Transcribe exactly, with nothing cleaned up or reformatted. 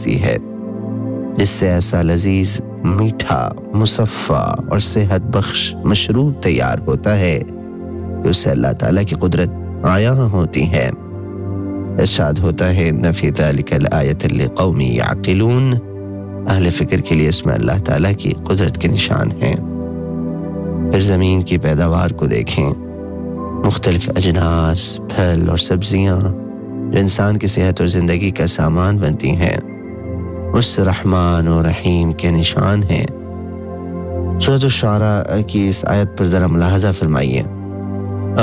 उपजती है, जिससे ऐसा लजीज, मीठा, मुसफ़ा और सेहत बख्श मशरूब तैयार होता है कि उससे अल्लाह ताला की कुदरत आया होती है। इरशाद होता है नफ़ी ज़ालिका लआयतन लिक़ौमिन यअक़िलून, अहले फ़िक्र के लिए इसमें अल्लाह ताला की कुदरत के निशान हैं। फिर ज़मीन की पैदावार को देखें, मुख्तलिफ अजनास, फल और सब्जियाँ जो इंसान की सेहत और ज़िंदगी का सामान बनती हैं, उस रहमान और रहीम के निशान हैं। सूरत अश-शुअरा की इस आयत पर ज़रा मुलाहज़ा फरमाइए।